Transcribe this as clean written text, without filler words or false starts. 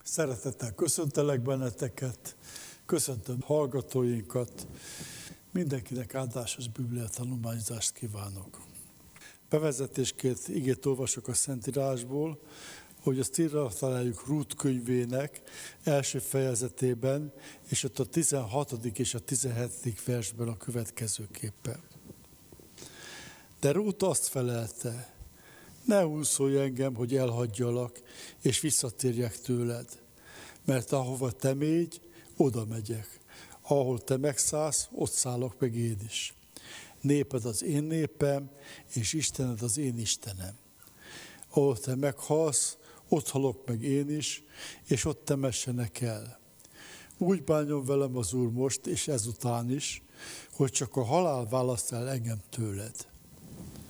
Szeretettel köszöntelek benneteket, köszöntöm hallgatóinkat, mindenkinek áldásos Biblia tanulmányozást kívánok. Bevezetésként igét olvasok a Szentírásból, hogy azt írva találjuk Rút könyvének első fejezetében, és ott a 16. és a 17. versben a következőképpen. De Rút azt felelte: ne úszolj engem, hogy elhagyjalak, és visszatérjek tőled, mert ahova te mégy, oda megyek. Ahol te megszállsz, ott szállok meg én is. Néped az én népem, és Istened az én Istenem. Ahol te meghalsz, ott halok meg én is, és ott temessenek el. Úgy bánjon velem az Úr most, és ezután is, hogy csak a halál választ el engem tőled.